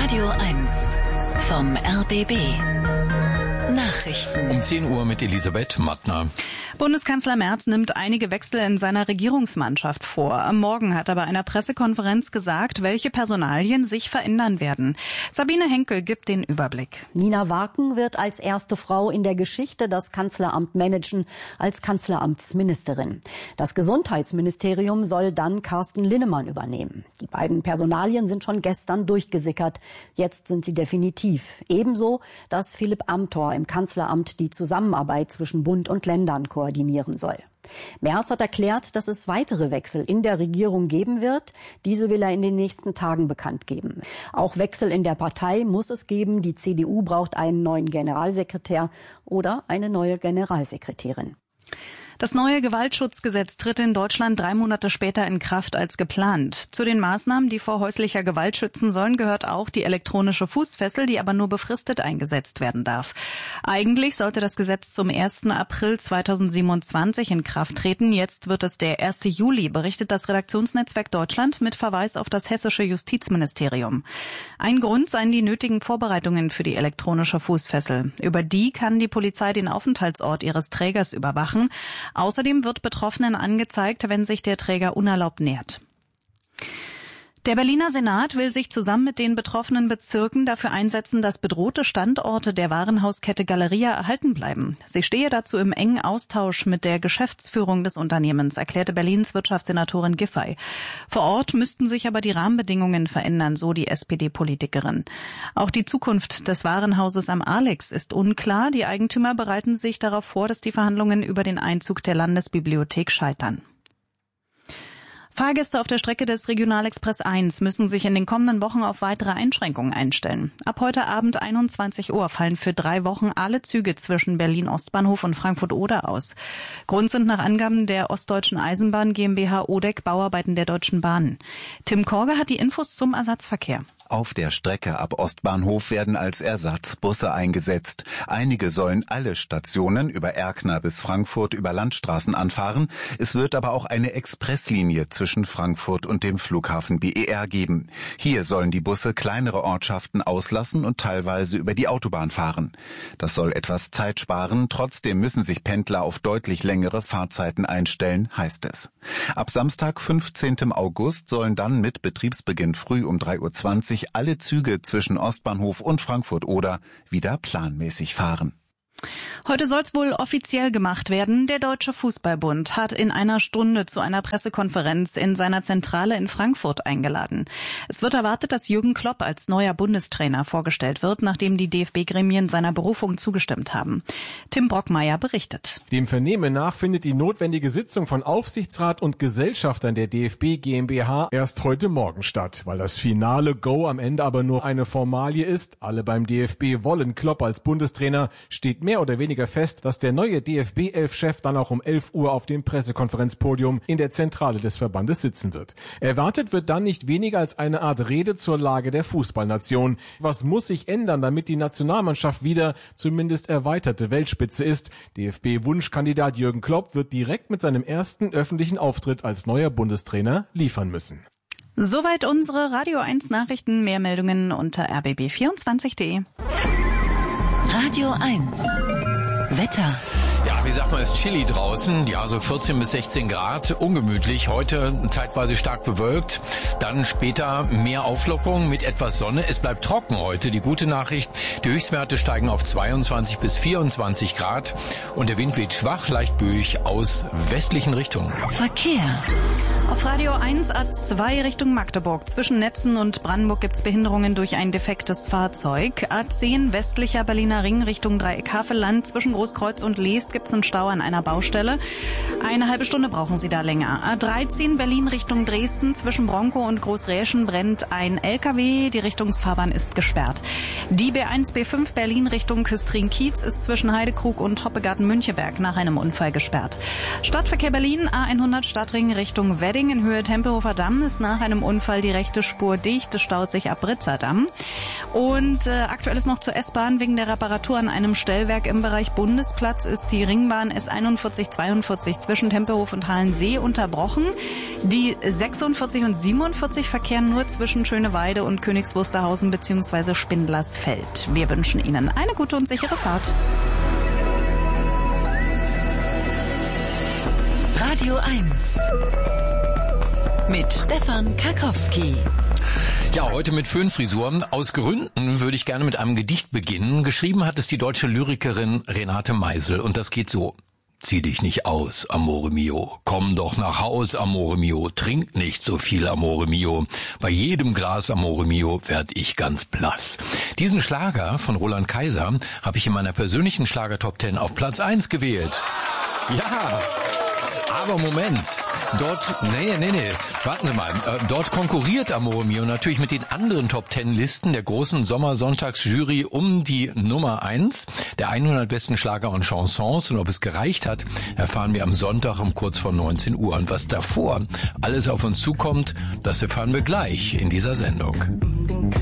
Radio 1 vom RBB. Nachrichten. Um 10 Uhr mit Elisabeth Mattner. Bundeskanzler Merz nimmt einige Wechsel in seiner Regierungsmannschaft vor. Am Morgen hat er bei einer Pressekonferenz gesagt, welche Personalien sich verändern werden. Sabine Henkel gibt den Überblick. Nina Waken wird als erste Frau in der Geschichte das Kanzleramt managen, als Kanzleramtsministerin. Das Gesundheitsministerium soll dann Carsten Linnemann übernehmen. Die beiden Personalien sind schon gestern durchgesickert. Jetzt sind sie definitiv. Ebenso, dass Philipp Amthor im Kanzleramt die Zusammenarbeit zwischen Bund und Ländern koordinieren soll. Merz hat erklärt, dass es weitere Wechsel in der Regierung geben wird. Diese will er in den nächsten Tagen bekannt geben. Auch Wechsel in der Partei muss es geben. Die CDU braucht einen neuen Generalsekretär oder eine neue Generalsekretärin. Das neue Gewaltschutzgesetz tritt in Deutschland 3 Monate später in Kraft als geplant. Zu den Maßnahmen, die vor häuslicher Gewalt schützen sollen, gehört auch die elektronische Fußfessel, die aber nur befristet eingesetzt werden darf. Eigentlich sollte das Gesetz zum 1. April 2027 in Kraft treten. Jetzt wird es der 1. Juli, berichtet das Redaktionsnetzwerk Deutschland mit Verweis auf das hessische Justizministerium. Ein Grund seien die nötigen Vorbereitungen für die elektronische Fußfessel. Über die kann die Polizei den Aufenthaltsort ihres Trägers überwachen. Außerdem wird Betroffenen angezeigt, wenn sich der Träger unerlaubt nähert. Der Berliner Senat will sich zusammen mit den betroffenen Bezirken dafür einsetzen, dass bedrohte Standorte der Warenhauskette Galeria erhalten bleiben. Sie stehe dazu im engen Austausch mit der Geschäftsführung des Unternehmens, erklärte Berlins Wirtschaftssenatorin Giffey. Vor Ort müssten sich aber die Rahmenbedingungen verändern, so die SPD-Politikerin. Auch die Zukunft des Warenhauses am Alex ist unklar. Die Eigentümer bereiten sich darauf vor, dass die Verhandlungen über den Einzug der Landesbibliothek scheitern. Fahrgäste auf der Strecke des Regionalexpress 1 müssen sich in den kommenden Wochen auf weitere Einschränkungen einstellen. Ab heute Abend 21 Uhr fallen für 3 Wochen alle Züge zwischen Berlin-Ostbahnhof und Frankfurt-Oder aus. Grund sind nach Angaben der Ostdeutschen Eisenbahn GmbH Odeck Bauarbeiten der Deutschen Bahn. Tim Korge hat die Infos zum Ersatzverkehr. Auf der Strecke ab Ostbahnhof werden als Ersatzbusse eingesetzt. Einige sollen alle Stationen über Erkner bis Frankfurt über Landstraßen anfahren. Es wird aber auch eine Expresslinie zwischen Frankfurt und dem Flughafen BER geben. Hier sollen die Busse kleinere Ortschaften auslassen und teilweise über die Autobahn fahren. Das soll etwas Zeit sparen. Trotzdem müssen sich Pendler auf deutlich längere Fahrzeiten einstellen, heißt es. Ab Samstag, 15. August, sollen dann mit Betriebsbeginn früh um 3:20 Uhr alle Züge zwischen Ostbahnhof und Frankfurt-Oder wieder planmäßig fahren. Heute soll es wohl offiziell gemacht werden. Der Deutsche Fußballbund hat in einer Stunde zu einer Pressekonferenz in seiner Zentrale in Frankfurt eingeladen. Es wird erwartet, dass Jürgen Klopp als neuer Bundestrainer vorgestellt wird, nachdem die DFB-Gremien seiner Berufung zugestimmt haben. Tim Brockmeier berichtet. Dem Vernehmen nach findet die notwendige Sitzung von Aufsichtsrat und Gesellschaftern der DFB GmbH erst heute Morgen statt. Weil das finale Go am Ende aber nur eine Formalie ist, alle beim DFB wollen Klopp als Bundestrainer, steht mehr oder weniger fest, dass der neue DFB-11-Chef dann auch um 11 Uhr auf dem Pressekonferenzpodium in der Zentrale des Verbandes sitzen wird. Erwartet wird dann nicht weniger als eine Art Rede zur Lage der Fußballnation. Was muss sich ändern, damit die Nationalmannschaft wieder zumindest erweiterte Weltspitze ist? DFB-Wunschkandidat Jürgen Klopp wird direkt mit seinem ersten öffentlichen Auftritt als neuer Bundestrainer liefern müssen. Soweit unsere Radio 1 Nachrichten. Mehr Meldungen unter rbb24.de. Radio 1 Wetter. Ja, wie sagt man, es ist chilly draußen. Ja, so 14 bis 16 Grad. Ungemütlich. Heute zeitweise stark bewölkt. Dann später mehr Auflockerung mit etwas Sonne. Es bleibt trocken heute. Die gute Nachricht, die Höchstwerte steigen auf 22 bis 24 Grad. Und der Wind weht schwach, leicht böig aus westlichen Richtungen. Verkehr. Auf Radio 1 A2 Richtung Magdeburg. Zwischen Netzen und Brandenburg gibt's Behinderungen durch ein defektes Fahrzeug. A10 westlicher Berliner Ring Richtung Dreieck Havelland. Zwischen Großkreuz und Leest gibt's einen Stau an einer Baustelle. Eine halbe Stunde brauchen Sie da länger. A13 Berlin Richtung Dresden. Zwischen Bronkow und Großräschen brennt ein LKW. Die Richtungsfahrbahn ist gesperrt. Die B1 B5 Berlin Richtung Küstrin-Kiez ist zwischen Heidekrug und Hoppegarten-Müncheberg nach einem Unfall gesperrt. Stadtverkehr Berlin A100 Stadtring Richtung Wedding in Höhe Tempelhofer Damm ist nach einem Unfall die rechte Spur dicht. Es staut sich ab Britzer Damm. Und aktuell ist noch zur S-Bahn wegen der Reparatur an einem Stellwerk im Bereich Bundesplatz ist die Ring Ringbahn ist 4142 zwischen Tempelhof und Halensee unterbrochen. Die 46 und 47 verkehren nur zwischen Schöneweide und Königs Wusterhausen bzw. Spindlersfeld. Wir wünschen Ihnen eine gute und sichere Fahrt. Radio 1 mit Stefan Karkowski. Ja, heute mit Föhnfrisur. Aus Gründen würde ich gerne mit einem Gedicht beginnen. Geschrieben hat es die deutsche Lyrikerin Renate Meisel und das geht so. Zieh dich nicht aus, Amore mio. Komm doch nach Haus, Amore mio. Trink nicht so viel, Amore mio. Bei jedem Glas, Amore mio, werd ich ganz blass. Diesen Schlager von Roland Kaiser habe ich in meiner persönlichen Schlager-Top 10 auf Platz 1 gewählt. Ja, aber Moment. Warten Sie mal. Dort konkurriert Amore mio natürlich mit den anderen Top-10-Listen der großen Sommersonntagsjury um die Nummer 1 der 100 besten Schlager und Chansons. Und ob es gereicht hat, erfahren wir am Sonntag um kurz vor 19 Uhr. Und was davor alles auf uns zukommt, das erfahren wir gleich in dieser Sendung.